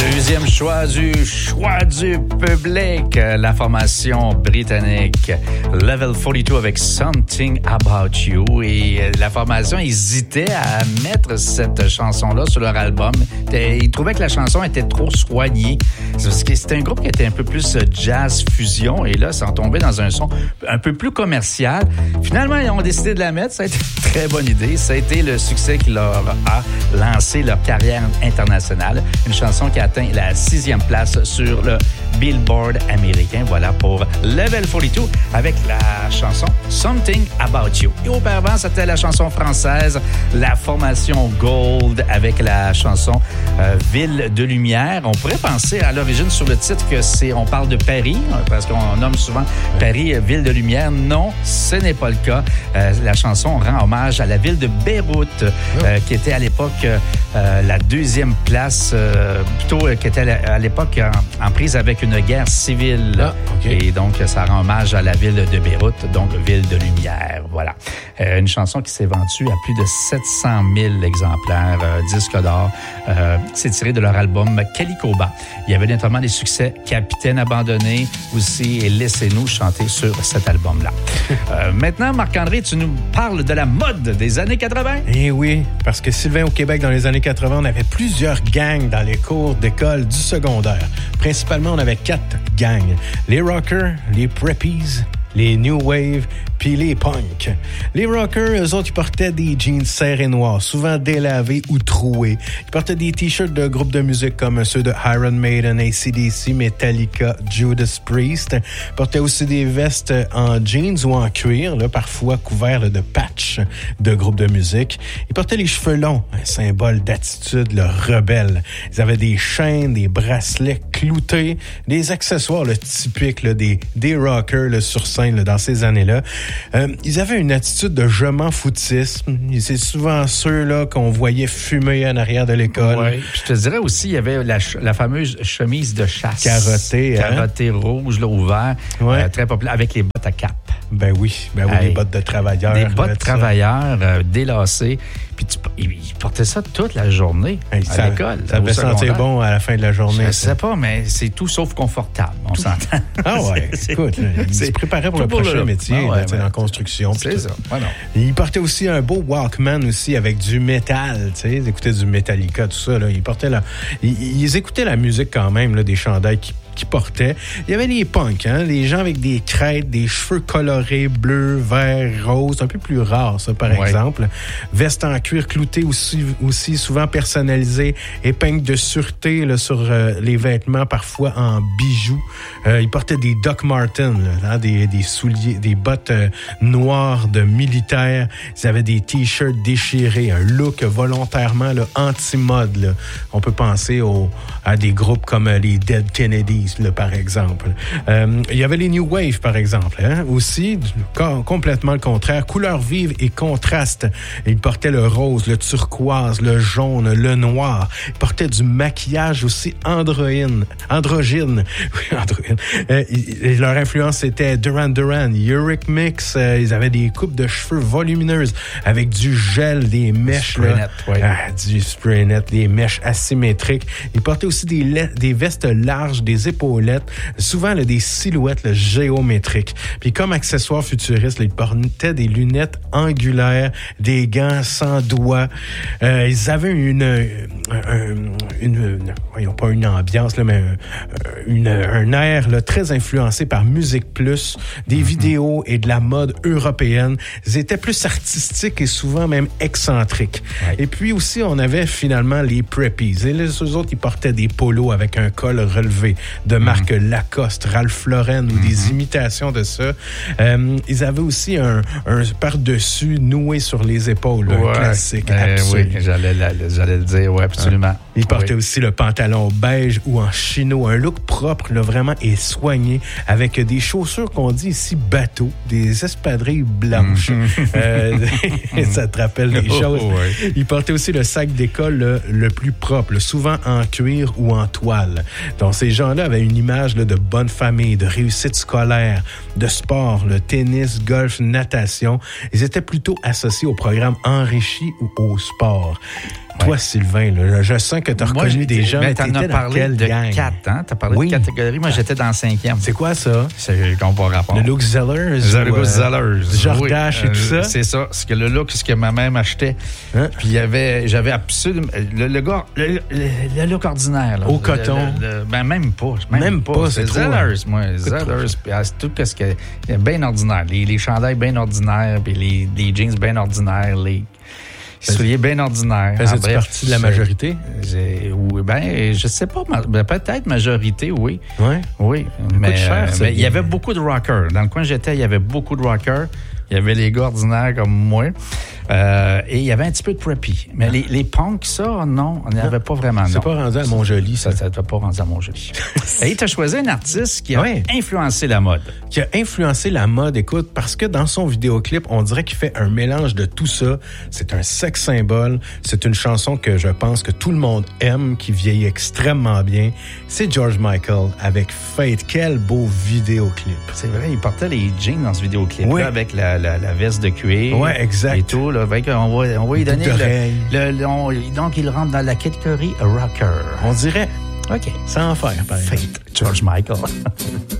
Deuxième choix du public, la formation britannique Level 42 avec Something About You. Et la formation hésitait à mettre cette chanson-là sur leur album. Ils trouvaient que la chanson était trop soignée. Parce que c'était un groupe qui était un peu plus jazz fusion. Et là, ça en tombait dans un son un peu plus commercial. Finalement, ils ont décidé de la mettre. Ça a été une très bonne idée. Ça a été le succès qui leur a lancé leur carrière internationale. Une chanson qui a atteint la 6e place sur le Billboard américain. Voilà pour Level 42 avec la chanson Something About You. Et auparavant, c'était la chanson française, la formation Gold avec la chanson Ville de Lumière. On pourrait penser à l'origine sur le titre on parle de Paris, parce qu'on nomme souvent Paris Ville de Lumière. Non, ce n'est pas le cas. La chanson rend hommage à la ville de Beyrouth, qui était à l'époque la 2e place, plutôt qui était à l'époque en prise avec une guerre civile. Et donc, ça rend hommage à la ville de Beyrouth, donc ville de lumière. Voilà. Une chanson qui s'est vendue à plus de 700 000 exemplaires, disques d'or. C'est tiré de leur album Calicoba. Il y avait notamment des succès Capitaine abandonné aussi et Laissez-nous chanter sur cet album-là. Maintenant, Marc-André, tu nous parles de la mode des années 80. Eh oui, parce que Sylvain, au Québec, dans les années 80, on avait plusieurs gangs dans les cours d'école du secondaire. Principalement, on avait 4 gangs. Les rockers, les preppies, les new wave, puis les punks. Les rockers, eux autres, ils portaient des jeans serrés noirs, souvent délavés ou troués. Ils portaient des t-shirts de groupes de musique comme ceux de Iron Maiden, AC/DC, Metallica, Judas Priest. Ils portaient aussi des vestes en jeans ou en cuir, là, parfois couverts là, de patchs de groupes de musique. Ils portaient les cheveux longs, un symbole d'attitude là, rebelle. Ils avaient des chaînes, des bracelets cloutés, des accessoires là, typiques là, des rockers là, sur scène là, dans ces années-là. Ils avaient une attitude de je m'en foutisme. C'est souvent ceux-là qu'on voyait fumer en arrière de l'école. Oui. Je te dirais aussi, il y avait la fameuse chemise de chasse. Carottée rouge, là, ouvert. Ouais. Très populaire, avec les bottes à cap. Ben oui, les bottes de travailleurs. Des bottes de travailleurs délacées. Puis ils portaient ça toute la journée à l'école. Ça devait sentir bon à la fin de la journée. Je sais pas, mais c'est tout sauf confortable, on s'entend. Ah ouais, écoute, ils se préparaient pour le prochain métier en construction. C'est ça. Voilà. Ils portaient aussi un beau Walkman aussi avec du métal, tu sais, ils écoutaient du Metallica, tout ça. Là. Ils écoutaient la musique quand même, là, des chandails qui portaient. Il y avait les punks, les gens avec des crêtes, des cheveux colorés, bleus, verts, roses, un peu plus rare, ça, par exemple. Veste en cuir clouté aussi souvent personnalisée, épingle de sûreté là, sur les vêtements, parfois en bijoux. Ils portaient des Doc Martens, des souliers, des bottes noires de militaires. Ils avaient des t-shirts déchirés, un look volontairement là, anti-mode. Là. On peut penser à des groupes comme les Dead Kennedys, là, par exemple. Il y avait les New Wave, par exemple, aussi, complètement le contraire. Couleurs vives et contrastes. Ils portaient le rose, le turquoise, le jaune, le noir. Ils portaient du maquillage aussi androgyne. Leur influence, c'était Duran Duran, Eurythmics. Ils avaient des coupes de cheveux volumineuses avec du gel, des mèches. Du spray net, des mèches asymétriques. Ils portaient aussi des vestes larges, des épaulettes, souvent là, des silhouettes là, géométriques. Puis comme accessoire futuriste, là, ils portaient des lunettes angulaires, des gants sans doigts. Ils avaient pas une ambiance, là, mais un air là, très influencé par Musique Plus, des vidéos et de la mode européenne. Ils étaient plus artistiques et souvent même excentriques. Ouais. Et puis aussi, on avait finalement les preppies. Et les autres, ils portaient des polos avec un col relevé de marque Lacoste, Ralph Lauren ou des imitations de ça. Ils avaient aussi un par-dessus noué sur les épaules, un classique absolu. Oui, j'allais le dire, oui, absolument. Ils portaient aussi le pantalon beige ou en chino, un look propre, là, vraiment, et soigné, avec des chaussures qu'on dit ici bateau, des espadrilles blanches. Ça te rappelle des choses. Ouais. Ils portaient aussi le sac d'école le plus propre, souvent en cuir ou en toile. Donc, ces gens-là avaient une image là, de bonne famille, de réussite scolaire, de sport, le tennis, golf, natation. Ils étaient plutôt associés au programme enrichi ou au sport. Toi, Sylvain, là, je sens que tu as reconnu des gens. Mais t'en as parlé de 4, hein? T'as parlé de catégorie. Moi, j'étais dans le 5e. C'est quoi ça? C'est qu'on va rapport. Le look Zellers? Le look Zellers. Jordache et tout ça? C'est ça. C'est que le look, ce que ma mère m'achetait. Hein? Puis j'avais absolument... Le look ordinaire. Là. Au coton? Même pas. Même pas. C'est Zellers, moi. Zellers. Puis tout ce que... Bien ordinaire. Les chandails bien ordinaires, puis les jeans bien ordinaires, les souliers bien ordinaires. Faisais-tu partie de la majorité? Oui, je sais pas. Peut-être majorité, oui. Ouais. Oui. Mais il y avait beaucoup de rockers. Dans le coin où j'étais, il y avait beaucoup de rockers. Il y avait les gars ordinaires comme moi. Et il y avait un petit peu de preppy. Mais les punks, ça, non, on n'y avait pas vraiment. C'est pas rendu à Montjoli, ça. Ça t'a pas rendu à Montjoli. Et tu as choisi un artiste qui a influencé la mode. Qui a influencé la mode, écoute, parce que dans son vidéoclip, on dirait qu'il fait un mélange de tout ça. C'est un sex symbole. C'est une chanson que je pense que tout le monde aime, qui vieillit extrêmement bien. C'est George Michael avec Fate. Quel beau vidéoclip. C'est vrai, il portait les jeans dans ce vidéoclip-là avec la veste de cuir. Ouais, exact. Et tout, là. On va lui donner donc il rentre dans la catégorie rocker. On dirait. OK. Sans faire, par exemple. Fate, George Michael.